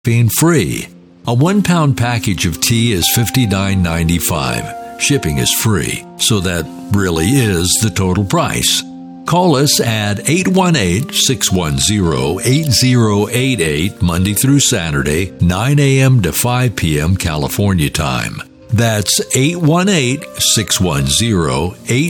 free. A 1-pound package of tea is $59.95. Shipping is free, so that really is the total price. Call us at 818-610-8088 Monday through Saturday, 9 a.m. to 5 p.m. California time. That's 818-610-8088.